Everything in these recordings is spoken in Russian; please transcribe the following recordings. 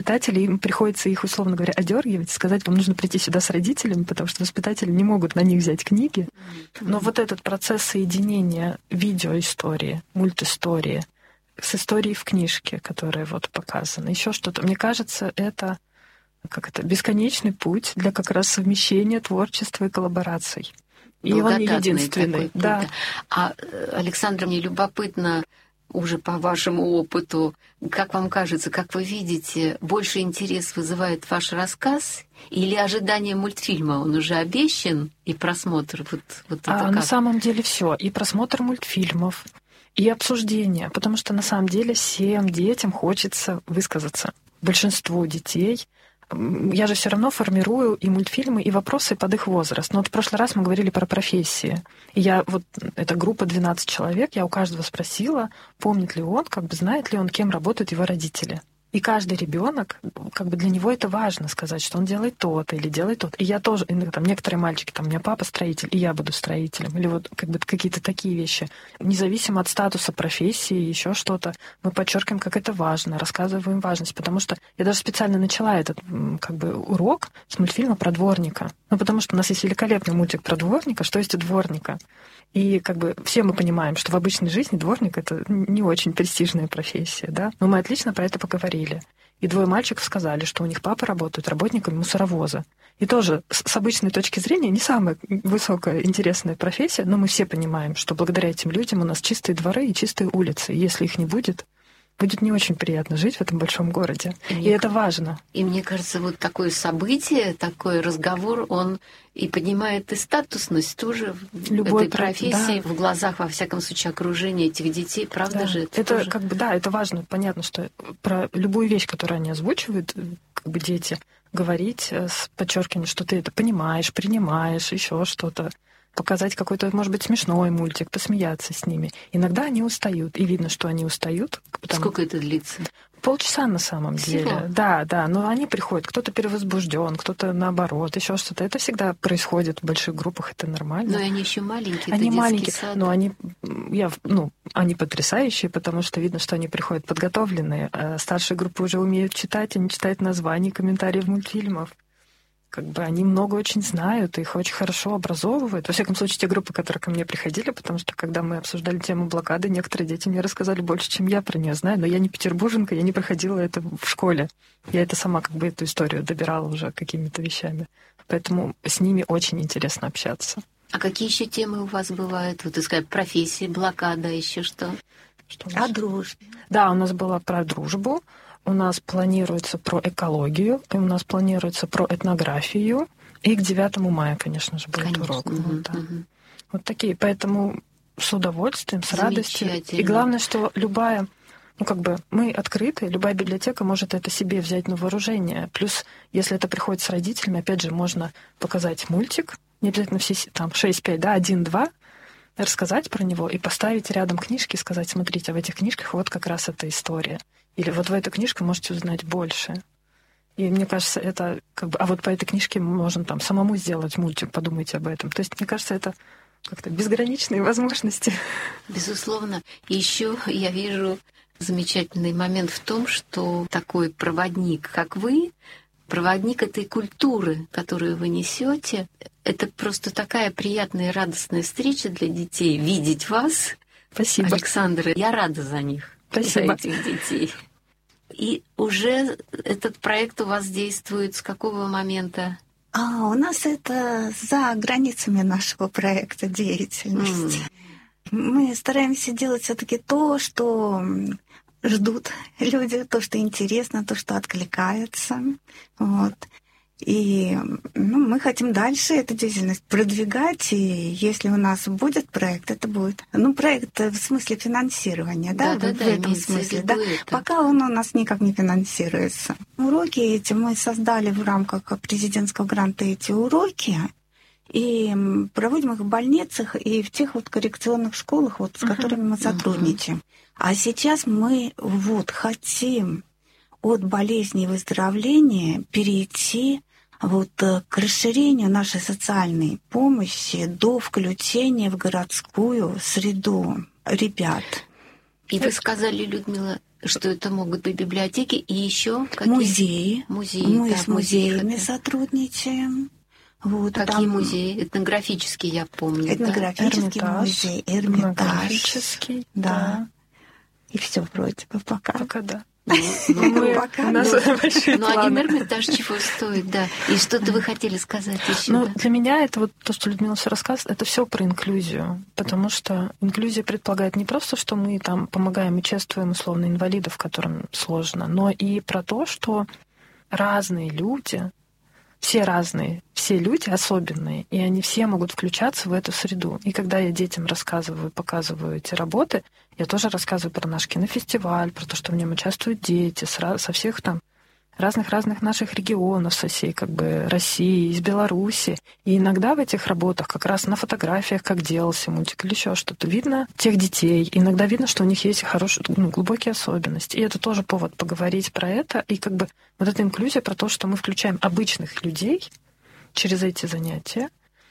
воспитателей, им приходится их, условно говоря, одергивать, сказать, вам нужно прийти сюда с родителями, потому что воспитатели не могут на них взять книги. Но вот этот процесс соединения видеоистории, мультистории с историей в книжке, которая вот показана, еще что-то, мне кажется, это бесконечный путь для как раз совмещения творчества и коллабораций. И он не единственный. Да. А, Александра, мне любопытно, уже по вашему опыту, как вам кажется, как вы видите, больше интерес вызывает ваш рассказ или ожидание мультфильма? Он уже обещан, и просмотр? На самом деле все. И просмотр мультфильмов, и обсуждение. Потому что на самом деле всем детям хочется высказаться. Большинству детей. Я же все равно формирую и мультфильмы, и вопросы под их возраст. Но вот в прошлый раз мы говорили про профессии. И эта группа 12 человек, я у каждого спросила, помнит ли он, знает ли он, кем работают его родители. И каждый ребенок, для него это важно сказать, что он делает то-то или делает то-то. И я тоже, некоторые мальчики, у меня папа строитель, и я буду строителем. Или какие-то такие вещи. Независимо от статуса профессии, еще что-то, мы подчеркиваем, как это важно, рассказываем важность. Потому что я даже специально начала этот урок с мультфильма про дворника. Потому что у нас есть великолепный мультик про дворника, что есть у дворника. И все мы понимаем, что в обычной жизни дворник — это не очень престижная профессия, да? Но мы отлично про это поговорили. И 2 мальчиков сказали, что у них папа работает работником мусоровоза. И тоже с обычной точки зрения не самая высокая интересная профессия, но мы все понимаем, что благодаря этим людям у нас чистые дворы и чистые улицы. И если их не будет не очень приятно жить в этом большом городе. И это важно. И мне кажется, вот такое событие, такой разговор, он и поднимает и статусность тоже любой этой профессии, да. В глазах, во всяком случае, окружения этих детей. Правда да. же? Это тоже... это важно. Понятно, что про любую вещь, которую они озвучивают, дети, говорить с подчеркиванием, что ты это понимаешь, принимаешь, еще что-то. Показать какой-то, может быть, смешной мультик, посмеяться с ними. Иногда они устают, и видно, что они устают. Сколько это длится? Полчаса на самом деле. Да, но они приходят, кто-то перевозбужден, кто-то наоборот, еще что-то. Это всегда происходит в больших группах, это нормально. Но они еще маленькие. Они маленькие, сад. Но они потрясающие, потому что видно, что они приходят подготовленные. А старшие группы уже умеют читать, они читают названия, комментарии мультфильмов. Они много очень знают, их очень хорошо образовывают. Во всяком случае, те группы, которые ко мне приходили, потому что, когда мы обсуждали тему блокады, некоторые дети мне рассказали больше, чем я про нее знаю. Но я не петербурженка, я не проходила это в школе. Я это сама эту историю добирала уже какими-то вещами. Поэтому с ними очень интересно общаться. А какие еще темы у вас бывают? Вот ты сказала, профессии, блокада, еще что? О дружбе. Да, у нас было про дружбу. У нас планируется про экологию, и у нас планируется про этнографию. И к 9 мая, конечно же, будет урок. Вот такие. Поэтому с удовольствием, с радостью. И главное, что любая... мы открыты, любая библиотека может это себе взять на вооружение. Плюс, если это приходит с родителями, опять же, можно показать мультик. Не обязательно все 6-5, 1-2. Рассказать про него и поставить рядом книжки и сказать, смотрите, а в этих книжках вот как раз эта история. Или вот в эту книжку можете узнать больше. И мне кажется, это а вот по этой книжке можно самому сделать мультик, подумайте об этом. То есть, мне кажется, это безграничные возможности. Безусловно. И еще я вижу замечательный момент в том, что такой проводник, как вы, проводник этой культуры, которую вы несете, это просто такая приятная и радостная встреча для детей. Видеть вас, Спасибо. Александра, я рада за них. Спасибо. За этих детей. И уже этот проект у вас действует с какого момента? У нас это за границами нашего проекта деятельности. Мы стараемся делать все-таки то, что ждут люди, то, что интересно, то, что откликается. Вот. И мы хотим дальше эту деятельность продвигать, и если у нас будет проект, это будет. Проект в смысле финансирования, да, в этом смысле. Да. Пока он у нас никак не финансируется. Уроки эти мы создали в рамках президентского гранта, эти уроки, и проводим их в больницах и в тех коррекционных школах, с которыми мы сотрудничаем. А сейчас мы хотим от болезни и выздоровления перейти к расширению нашей социальной помощи до включения в городскую среду ребят. И вы сказали, Людмила, Что это могут быть библиотеки и еще какие? Музеи. Музеи. Мы да, с музеями сотрудничаем. Вот, какие там музеи? Этнографический, я помню. Этнографический музей, Эрмитаж. Этнографический, Да. И все вроде бы пока. Пока да. Ну, пока. У нас большие ну, планы. один Эрмитаж чего стоит, да. И что-то вы хотели сказать еще? Ну, для меня это вот то, что Людмила все рассказывает, это все про инклюзию. Потому что инклюзия предполагает не просто, что мы там помогаем и чествуем условно инвалидов, которым сложно, но и про то, что разные люди, все разные, все люди особенные, и они все могут включаться в эту среду. И когда я детям рассказываю, показываю эти работы, я тоже рассказываю про наш кинофестиваль, про то, что в нем участвуют дети со всех там разных наших регионов, со всей как бы России, из Беларуси. И иногда в этих работах, как раз на фотографиях, как делался мультик или еще что-то, видно тех детей. Иногда видно, что у них есть хорошие, глубокие особенности. И это тоже повод поговорить про это. И как бы вот эта инклюзия про то, что мы включаем обычных людей через эти занятия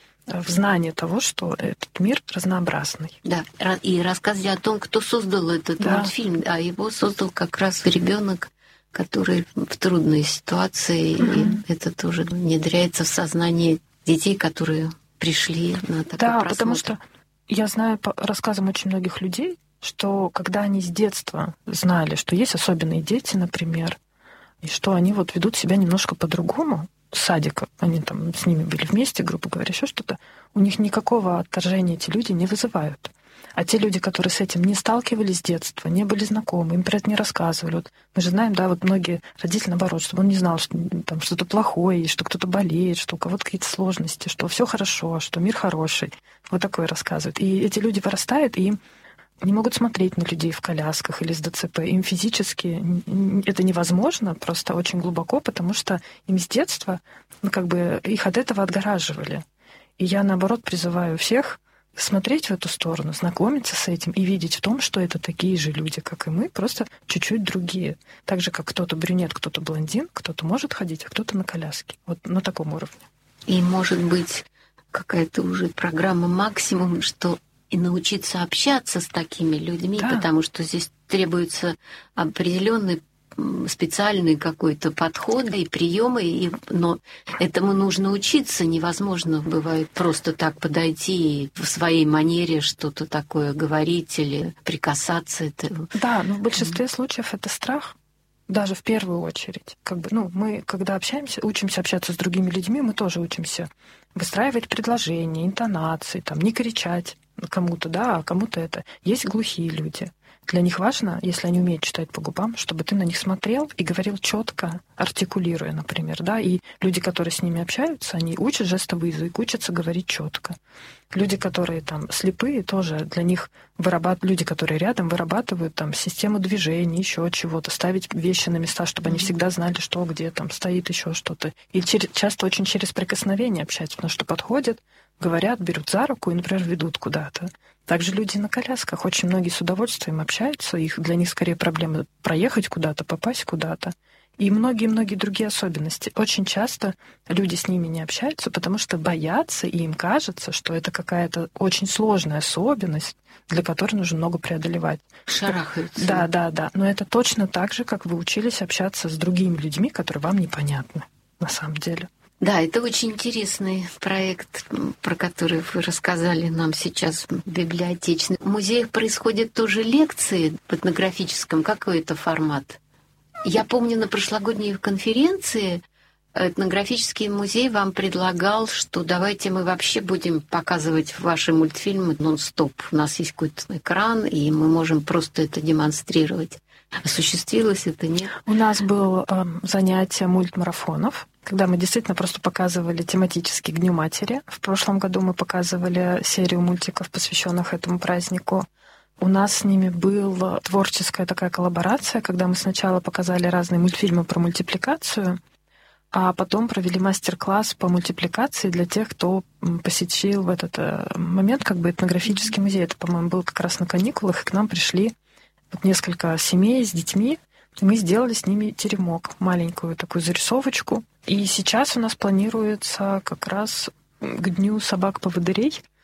в знание того, что этот мир разнообразный. Да, и рассказывали о том, кто создал этот мультфильм, а его создал как раз ребенок, который в трудной ситуации, и это тоже внедряется в сознание детей, которые пришли на такой просмотр. Потому что я знаю по рассказам очень многих людей, что когда они с детства знали, что есть особенные дети, например, и что они вот ведут себя немножко по-другому, с садика, они там с ними были вместе, грубо говоря, еще что-то, у них никакого отторжения эти люди не вызывают. А те люди, которые с этим не сталкивались с детства, не были знакомы, им про это не рассказывали. Вот мы же знаем, да, вот многие родители, наоборот, чтобы он не знал, что там что-то плохое, что кто-то болеет, что у кого-то какие-то сложности, что все хорошо, что мир хороший. Вот такое рассказывают. И эти люди вырастают, и им не могут смотреть на людей в колясках или с ДЦП. Им физически это невозможно, просто очень глубоко, потому что им с детства как бы их от этого отгораживали. И я, наоборот, призываю всех смотреть в эту сторону, знакомиться с этим и видеть в том, что это такие же люди, как и мы, просто чуть-чуть другие. Так же, как кто-то брюнет, кто-то блондин, кто-то может ходить, а кто-то на коляске. Вот на таком уровне. И, может быть, какая-то уже программа максимум, что и научиться общаться с такими людьми, потому что здесь требуется определенный специальный какой-то подход и приемы, но этому нужно учиться. Невозможно бывает просто так подойти и в своей манере что-то такое говорить или прикасаться. Да, но в большинстве случаев это страх. Даже в первую очередь. Как бы, мы, когда общаемся, учимся общаться с другими людьми, мы тоже учимся выстраивать предложения, интонации, там, не кричать кому-то, да, а кому-то это. Есть глухие люди. Для них важно, если они умеют читать по губам, чтобы ты на них смотрел и говорил четко, артикулируя, например, да. И люди, которые с ними общаются, они учат жестовый язык, учатся говорить четко. Люди, которые там слепые, тоже для них люди, которые рядом, вырабатывают там систему движений, еще чего-то, ставить вещи на места, чтобы они всегда знали, что где там стоит еще что-то. И часто очень через прикосновение общаются, потому что подходят, говорят, берут за руку и, например, ведут куда-то. Также люди на колясках. Очень многие с удовольствием общаются. Для них скорее проблема проехать куда-то, попасть куда-то. И многие-многие другие особенности. Очень часто люди с ними не общаются, потому что боятся, и им кажется, что это какая-то очень сложная особенность, для которой нужно много преодолевать. Шарахаются. Да. Но это точно так же, как вы учились общаться с другими людьми, которые вам непонятны на самом деле. Да, это очень интересный проект, про который вы рассказали нам сейчас, библиотечный. В музеях происходят тоже лекции в этнографическом. Какой это формат? Я помню, на прошлогодней конференции этнографический музей вам предлагал, что давайте мы вообще будем показывать ваши мультфильмы нон-стоп. У нас есть какой-то экран, и мы можем просто это демонстрировать. Осуществилось это, нет? У нас было занятие мультмарафонов, когда мы действительно просто показывали тематически к Дню матери. В прошлом году мы показывали серию мультиков, посвященных этому празднику. У нас с ними была творческая такая коллаборация, когда мы сначала показали разные мультфильмы про мультипликацию, а потом провели мастер-класс по мультипликации для тех, кто посетил в этот момент как бы этнографический музей. Это, по-моему, было как раз на каникулах, и к нам пришли несколько семей с детьми, и мы сделали с ними теремок, маленькую такую зарисовочку. И сейчас у нас планируется как раз к Дню собак-поводырей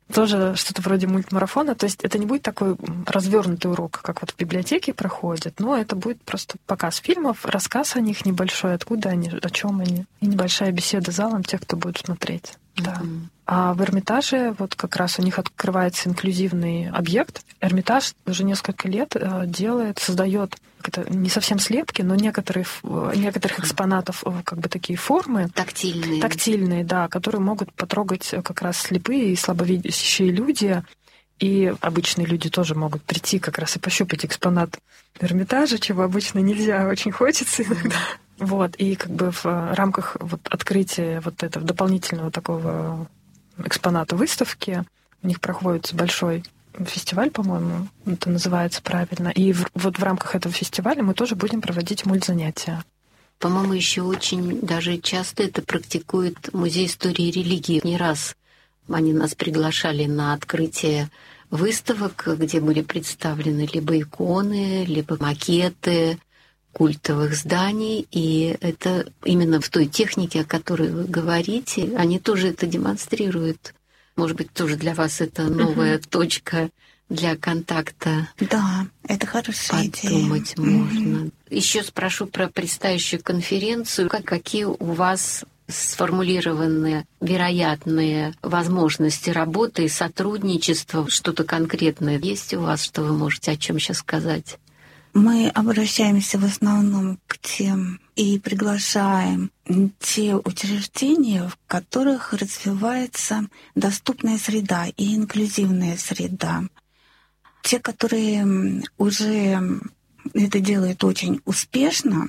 тоже что-то вроде мультмарафона. То есть это не будет такой развернутый урок, как вот в библиотеке проходит, но это будет просто показ фильмов, рассказ о них небольшой, откуда они, о чем они, и небольшая беседа с залом тех, кто будет смотреть. Да. А в Эрмитаже вот как раз у них открывается инклюзивный объект. Эрмитаж уже несколько лет создает это не совсем слепки, но некоторых экспонатов как бы такие формы. Тактильные, да, которые могут потрогать как раз слепые и слабовидящие люди. И обычные люди тоже могут прийти как раз и пощупать экспонат Эрмитажа, чего обычно нельзя, очень хочется иногда. Вот, и как бы в рамках вот открытия вот этого дополнительного такого экспоната выставки у них проходит большой фестиваль, по-моему, это называется правильно. И вот в рамках этого фестиваля мы тоже будем проводить мультзанятия. По-моему, еще очень даже часто это практикует Музей истории и религии. Не раз они нас приглашали на открытие выставок, где были представлены либо иконы, либо макеты культовых зданий, и это именно в той технике, о которой вы говорите, они тоже это демонстрируют. Может быть, тоже для вас это новая точка для контакта. Да, это хорошая идея. Подумать можно. Еще спрошу про предстоящую конференцию. Какие у вас сформулированы вероятные возможности работы и сотрудничества? Что-то конкретное есть у вас, что вы можете о чем сейчас сказать? Мы обращаемся в основном к тем и приглашаем те учреждения, в которых развивается доступная среда и инклюзивная среда. Те, которые уже это делают очень успешно,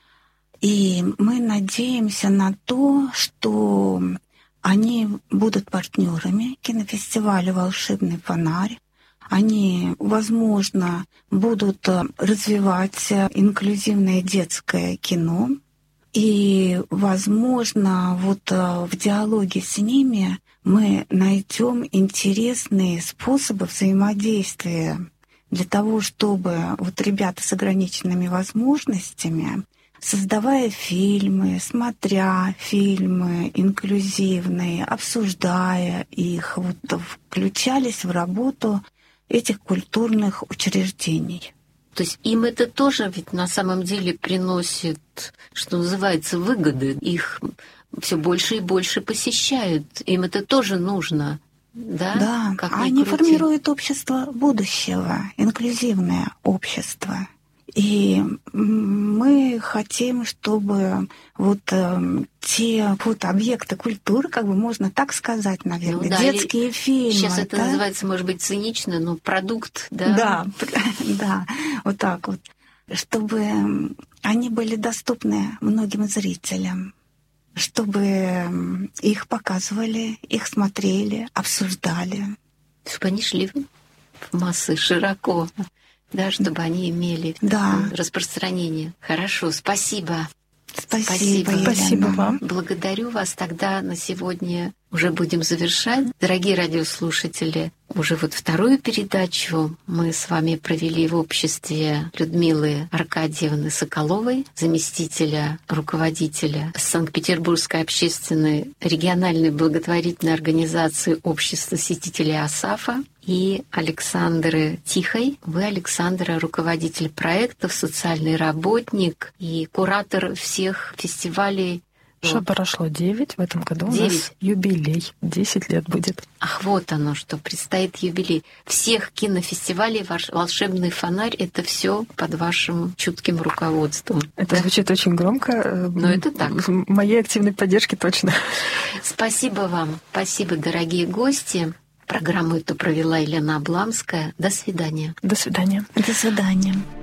и мы надеемся на то, что они будут партнерами кинофестиваля «Волшебный фонарь». Они, возможно, будут развивать инклюзивное детское кино. И, возможно, вот в диалоге с ними мы найдем интересные способы взаимодействия для того, чтобы вот ребята с ограниченными возможностями, создавая фильмы, смотря фильмы инклюзивные, обсуждая их, вот, включались в работу этих культурных учреждений. То есть им это тоже ведь на самом деле приносит, что называется, выгоды. Их все больше и больше посещают. Им это тоже нужно. Да, да, они формируют общество будущего, инклюзивное общество. И мы хотим, чтобы вот те вот объекты культуры, как бы можно так сказать, наверное, ну, да, детские фильмы. Сейчас это называется, может быть, цинично, но продукт, да? Да, да, вот так вот. Чтобы они были доступны многим зрителям, чтобы их показывали, их смотрели, обсуждали. Чтобы они шли в массы широко. Да, чтобы они имели распространение. Хорошо, спасибо. Спасибо вам. Благодарю вас. Тогда на сегодня уже будем завершать. Дорогие радиослушатели, уже вот вторую передачу мы с вами провели в обществе Людмилы Аркадьевны Соколовой, заместителя руководителя Санкт-Петербургской общественной региональной благотворительной организации Общества святителей Асафа, и Александры Тихой. Вы, Александра, руководитель проектов, социальный работник и куратор всех фестивалей. Прошло 9, в этом году 9. У нас юбилей, 10 лет будет. Ах, вот оно что, предстоит юбилей. Всех кинофестивалей «Волшебный фонарь» — это все под вашим чутким руководством. Это звучит очень громко, но это так. Моей активной поддержки точно. Спасибо вам, спасибо, дорогие гости. Программу эту провела Елена Обламская. До свидания. До свидания. До свидания.